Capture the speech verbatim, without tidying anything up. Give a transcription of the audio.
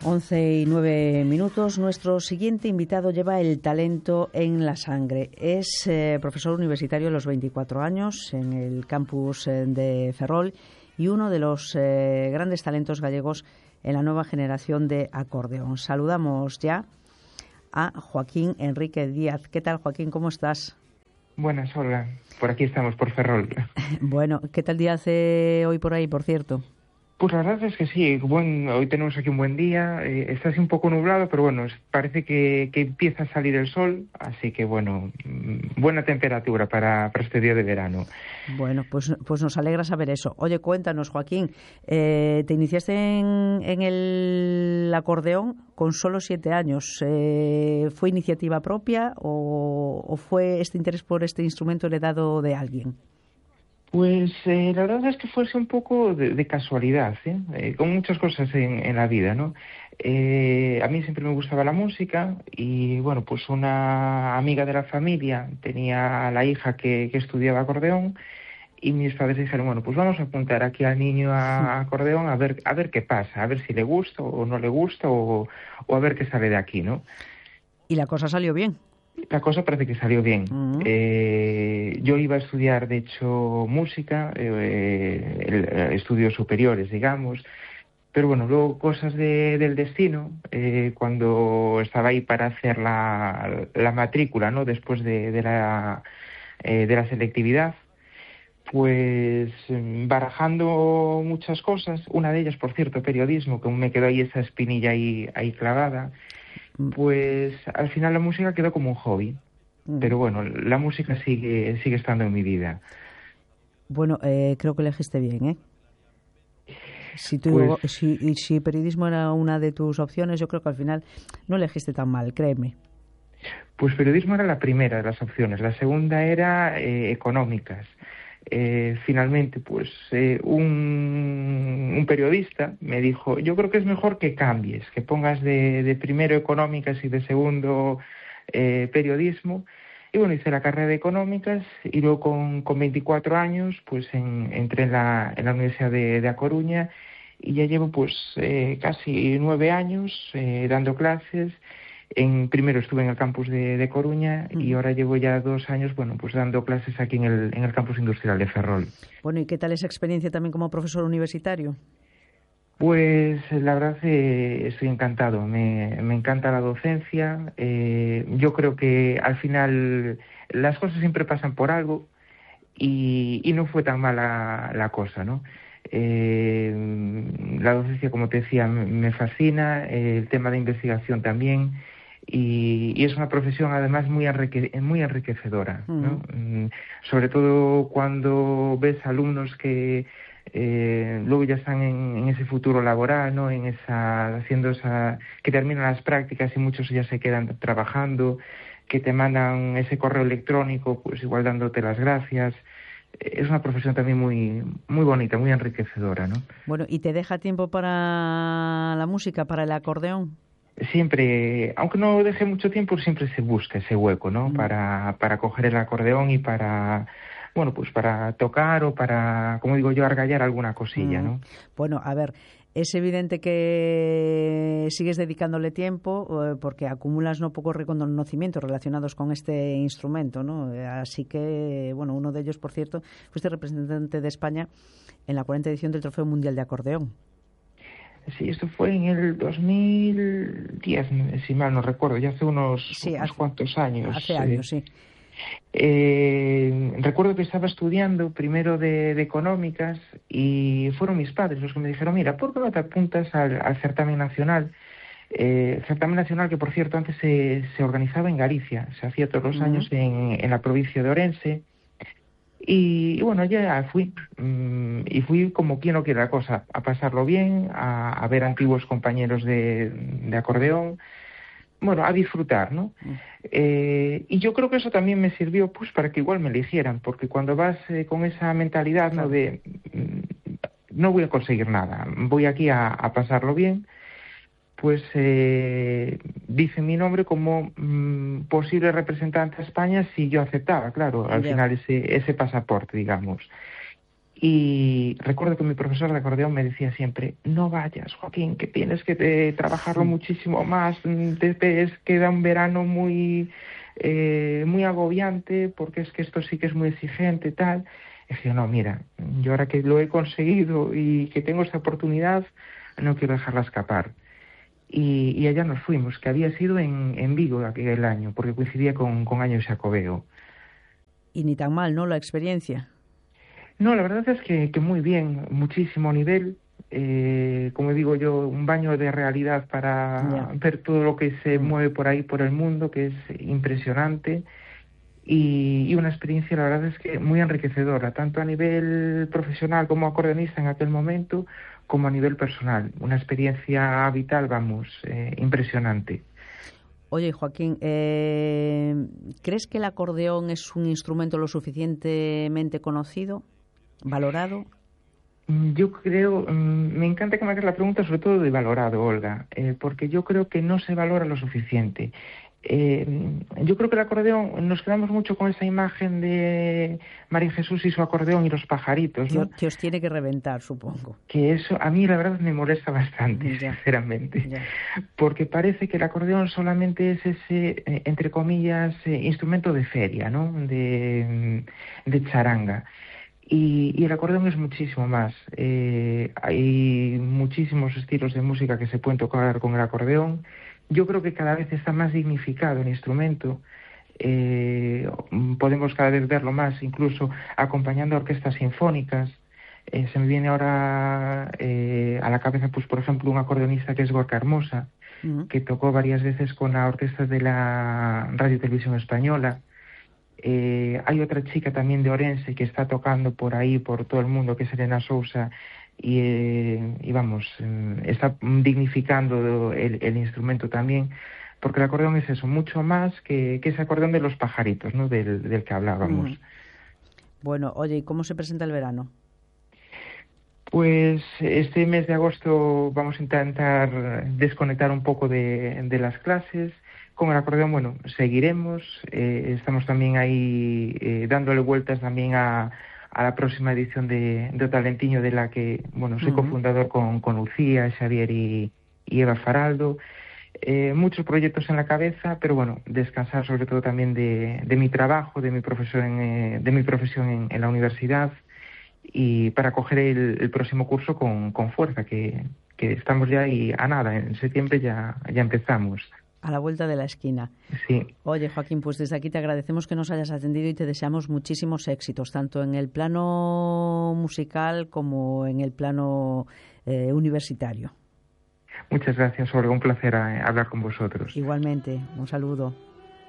once y nueve minutos. Nuestro siguiente invitado lleva el talento en la sangre. Es eh, profesor universitario a los veinticuatro años en el campus eh, de Ferrol y uno de los eh, grandes talentos gallegos en la nueva generación de acordeón. Saludamos ya a Joaquín Enrique Díaz. ¿Qué tal, Joaquín? ¿Cómo estás? Buenas, Olga. Por aquí estamos, por Ferrol. Bueno, ¿qué tal día hace hoy por ahí, por cierto? Pues la verdad es que sí, buen, hoy tenemos aquí un buen día, eh, está así un poco nublado, pero bueno, parece que, que empieza a salir el sol, así que bueno, buena temperatura para, para este día de verano. Bueno, pues, pues nos alegra saber eso. Oye, cuéntanos, Joaquín, eh, te iniciaste en, en el acordeón con solo siete años. Eh, ¿Fue iniciativa propia o, o fue este interés por este instrumento heredado de alguien? Pues eh, la verdad es que fuese un poco de, de casualidad, ¿eh? Eh, con muchas cosas en, en la vida, ¿no? Eh, a mí siempre me gustaba la música y, bueno, pues una amiga de la familia tenía a la hija que, que estudiaba acordeón y mis padres dijeron, bueno, pues vamos a apuntar aquí al niño a acordeón a ver a ver qué pasa, a ver si le gusta o no le gusta o, o a ver qué sale de aquí, ¿no? Y la cosa salió bien. La cosa parece que salió bien. Uh-huh. Eh, yo iba a estudiar, de hecho, música, eh, el, estudios superiores, digamos, pero bueno, luego cosas de, del destino, eh, cuando estaba ahí para hacer la, la matrícula, ¿no? Después de, de, la, eh, de la selectividad, pues barajando muchas cosas, una de ellas, por cierto, periodismo, que aún me quedó ahí esa espinilla ahí, ahí clavada. Pues al final la música quedó como un hobby, mm. pero bueno, la música sigue sigue estando en mi vida. Bueno, eh, creo que elegiste bien, ¿eh? Si, tú, pues, si, si periodismo era una de tus opciones, yo creo que al final no elegiste tan mal, créeme. Pues periodismo era la primera de las opciones, la segunda era eh, económicas. Eh, finalmente, pues eh, un, un periodista me dijo, yo creo que es mejor que cambies, que pongas de, de primero económicas y de segundo eh, periodismo. Y bueno, hice la carrera de económicas y luego con, con veinticuatro años pues en, entré en la, en la Universidad de, de A Coruña y ya llevo pues eh, casi nueve años eh, dando clases. En, primero estuve en el campus de, de Coruña y ahora llevo ya dos años, bueno, pues dando clases aquí en el, en el campus industrial de Ferrol. Bueno, ¿y qué tal esa experiencia también como profesor universitario? Pues la verdad eh, estoy encantado, me, me encanta la docencia, eh, yo creo que al final las cosas siempre pasan por algo y, y no fue tan mala la cosa, ¿no? Eh, la docencia, como te decía, me fascina, eh, el tema de investigación también. Y, y es una profesión además muy enrique, muy enriquecedora, ¿no? Uh-huh. Sobre todo cuando ves alumnos que eh, luego ya están en, en ese futuro laboral, ¿no? En esa, haciendo esa, que terminan las prácticas y muchos ya se quedan trabajando, que te mandan ese correo electrónico, pues igual dándote las gracias. Es una profesión también muy muy bonita, muy enriquecedora, ¿no? Bueno, ¿y te deja tiempo para la música, para el acordeón? Siempre, aunque no deje mucho tiempo, siempre se busca ese hueco, ¿no? Mm. Para, para coger el acordeón y para, bueno, pues para tocar o para, como digo yo, argallar alguna cosilla, ¿no? Mm. Bueno, a ver, es evidente que sigues dedicándole tiempo eh, porque acumulas no pocos reconocimientos relacionados con este instrumento, ¿no? Así que, bueno, uno de ellos, por cierto, fuiste representante de España en la cuarta edición del Trofeo Mundial de Acordeón. Sí, esto fue en el dos mil diez, si mal no recuerdo, ya hace unos, sí, unos hace, cuantos años. Hace años, eh, sí. Eh, recuerdo que estaba estudiando primero de, de económicas y fueron mis padres los que me dijeron, mira, ¿por qué no te apuntas al, al certamen nacional? Eh, certamen nacional que, por cierto, antes se, se organizaba en Galicia, se hacía todos los uh-huh. años en, en la provincia de Orense. Y, y bueno, ya fui, mmm, y fui como quien no quiere la cosa, a pasarlo bien, a, a ver antiguos compañeros de, de acordeón, bueno, a disfrutar, ¿no? Mm. Eh, y yo creo que eso también me sirvió, pues, para que igual me eligieran, porque cuando vas eh, con esa mentalidad, ¿no? De mmm, no voy a conseguir nada, voy aquí a, a pasarlo bien, pues eh, dice mi nombre como mmm, posible representante a España si yo aceptaba, claro, al yeah. final ese ese pasaporte, digamos. Y recuerdo que mi profesor de acordeón me decía siempre, no vayas, Joaquín, que tienes que te, trabajarlo muchísimo más, te, te queda un verano muy, eh, muy agobiante, porque es que esto sí que es muy exigente y tal. Y decía, no, mira, yo ahora que lo he conseguido y que tengo esta oportunidad, no quiero dejarla escapar. Y, y allá nos fuimos, que había sido en, en Vigo aquel año, porque coincidía con, con Año Xacobeo. Y ni tan mal, ¿no?, la experiencia. No, la verdad es que, que muy bien, muchísimo nivel. Eh, como digo yo, un baño de realidad para Ya. ver todo lo que se Mm. mueve por ahí, por el mundo, que es impresionante. Y, y una experiencia, la verdad es que muy enriquecedora, tanto a nivel profesional como acordeonista en aquel momento, como a nivel personal. Una experiencia vital, vamos, eh, impresionante. Oye, Joaquín, eh, ¿crees que el acordeón es un instrumento lo suficientemente conocido, valorado? Yo creo, me encanta que me hagas la pregunta sobre todo de valorado, Olga, eh, porque yo creo que no se valora lo suficiente. Eh, yo creo que el acordeón, nos quedamos mucho con esa imagen de María Jesús y su acordeón y los pajaritos, Que, ¿no? que os tiene que reventar, supongo. Que eso a mí la verdad me molesta bastante, Ya, sinceramente, ya. porque parece que el acordeón solamente es ese, eh, entre comillas, eh, instrumento de feria, ¿no? De, de charanga. Y, y el acordeón es muchísimo más. Eh, hay muchísimos estilos de música que se pueden tocar con el acordeón. Yo creo que cada vez está más dignificado el instrumento. Eh, podemos cada vez verlo más, incluso acompañando a orquestas sinfónicas. Eh, se me viene ahora eh, a la cabeza, pues por ejemplo, un acordeonista que es Gorka Hermosa, uh-huh. que tocó varias veces con la orquesta de la Radio Televisión Española. Eh, hay otra chica también de Orense que está tocando por ahí, por todo el mundo, que es Elena Sousa, y, eh, y vamos, eh, está dignificando el, el instrumento también, porque el acordeón es eso, mucho más que, que ese acordeón de los pajaritos, ¿no?, del, del que hablábamos. Mm. Bueno, oye, ¿y cómo se presenta el verano? Pues este mes de agosto vamos a intentar desconectar un poco de, de las clases. Con el acordeón, bueno, seguiremos. Eh, estamos también ahí eh, dándole vueltas también a, a la próxima edición de, de O Talentiño, de la que, bueno, soy uh-huh. cofundador con, con Lucía, Xavier y, y Eva Faraldo. Eh, muchos proyectos en la cabeza, pero bueno, descansar sobre todo también de, de mi trabajo, de mi profesión, en, de mi profesión en, en la universidad, y para coger el, el próximo curso con, con fuerza, que, que estamos ya ahí a nada, en septiembre ya, ya empezamos. A la vuelta de la esquina. Sí. Oye, Joaquín, pues desde aquí te agradecemos que nos hayas atendido y te deseamos muchísimos éxitos, tanto en el plano musical como en el plano eh, universitario. Muchas gracias, Olga. Un placer hablar con vosotros. Igualmente. Un saludo.